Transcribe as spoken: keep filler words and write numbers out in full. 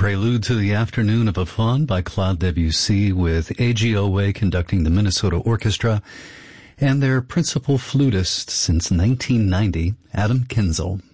Prelude to the Afternoon of a Faun by Claude Debussy, with A G Owe conducting the Minnesota Orchestra and their principal flutist since nineteen ninety, Adam Kinzel.